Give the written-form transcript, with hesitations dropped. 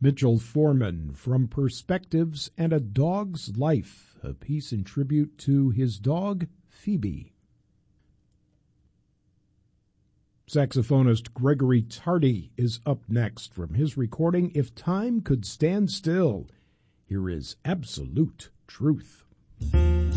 Mitchell Foreman, From Perspectives and a Dog's Life, a piece in tribute to his dog, Phoebe. Saxophonist Gregory Tardy is up next from his recording, If Time Could Stand Still. Here is Absolute Truth.